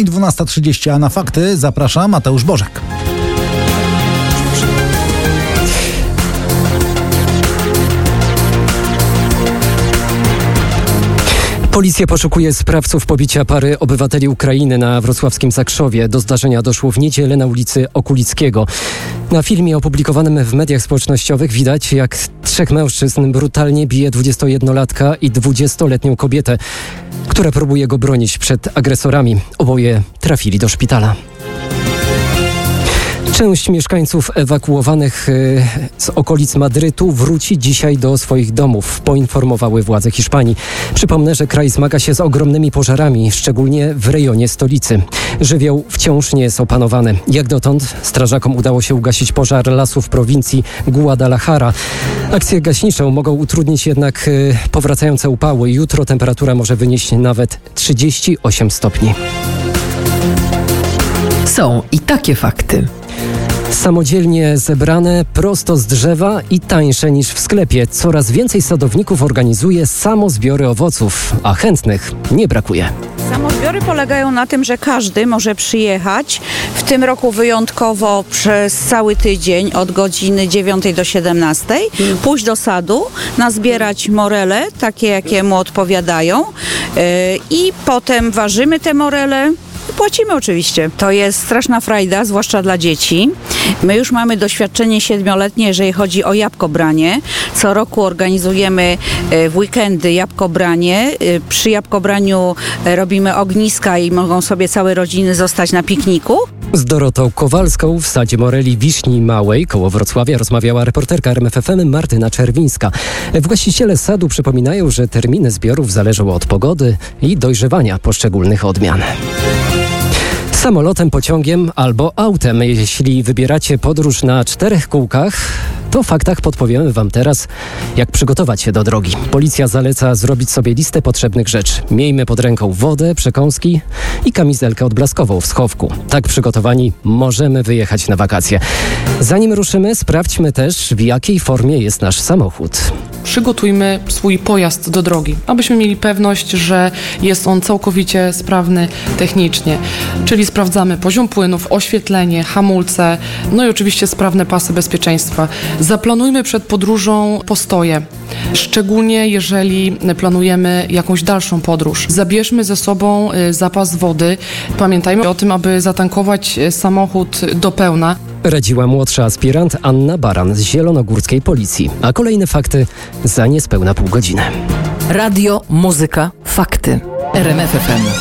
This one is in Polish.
12:30, a na fakty zaprasza Mateusz Bożek. Policja poszukuje sprawców pobicia pary obywateli Ukrainy na wrocławskim Zakrzowie. Do zdarzenia doszło w niedzielę na ulicy Okulickiego. Na filmie opublikowanym w mediach społecznościowych widać, jak 3 mężczyzn brutalnie bije 21-latka i 20-letnią kobietę, która próbuje go bronić przed agresorami. Oboje trafili do szpitala. Część mieszkańców ewakuowanych z okolic Madrytu wróci dzisiaj do swoich domów, poinformowały władze Hiszpanii. Przypomnę, że kraj zmaga się z ogromnymi pożarami, szczególnie w rejonie stolicy. Żywioł wciąż nie jest opanowany. Jak dotąd strażakom udało się ugasić pożar lasów prowincji Guadalajara. Akcję gaśniczą mogą utrudnić jednak powracające upały. Jutro temperatura może wynieść nawet 38 stopni. Są i takie fakty. Samodzielnie zebrane prosto z drzewa i tańsze niż w sklepie. Coraz więcej sadowników organizuje samozbiory owoców, a chętnych nie brakuje. Samozbiory polegają na tym, że każdy może przyjechać, w tym roku wyjątkowo przez cały tydzień od godziny 9 do 17, pójść do sadu, nazbierać morele, takie jakie mu odpowiadają i potem ważymy te morele. Płacimy oczywiście. To jest straszna frajda, zwłaszcza dla dzieci. My już mamy doświadczenie 7-letnie, jeżeli chodzi o jabłkobranie. Co roku organizujemy w weekendy jabłkobranie. Przy jabłkobraniu robimy ogniska i mogą sobie całe rodziny zostać na pikniku. Z Dorotą Kowalską w sadzie Moreli Wiśni Małej koło Wrocławia rozmawiała reporterka RMFFM Martyna Czerwińska. Właściciele sadu przypominają, że terminy zbiorów zależą od pogody i dojrzewania poszczególnych odmian. Samolotem, pociągiem albo autem. Jeśli wybieracie podróż na 4 kółkach, to w faktach podpowiemy Wam teraz, jak przygotować się do drogi. Policja zaleca zrobić sobie listę potrzebnych rzeczy. Miejmy pod ręką wodę, przekąski i kamizelkę odblaskową w schowku. Tak przygotowani możemy wyjechać na wakacje. Zanim ruszymy, sprawdźmy też, w jakiej formie jest nasz samochód. Przygotujmy swój pojazd do drogi, abyśmy mieli pewność, że jest on całkowicie sprawny technicznie. Czyli sprawdzamy poziom płynów, oświetlenie, hamulce, no i oczywiście sprawne pasy bezpieczeństwa. Zaplanujmy przed podróżą postoje, szczególnie jeżeli planujemy jakąś dalszą podróż. Zabierzmy ze sobą zapas wody. Pamiętajmy o tym, aby zatankować samochód do pełna. Radziła młodsza aspirant Anna Baran z zielonogórskiej policji. A kolejne fakty za niespełna pół godziny. Radio, muzyka, fakty. RMF FM.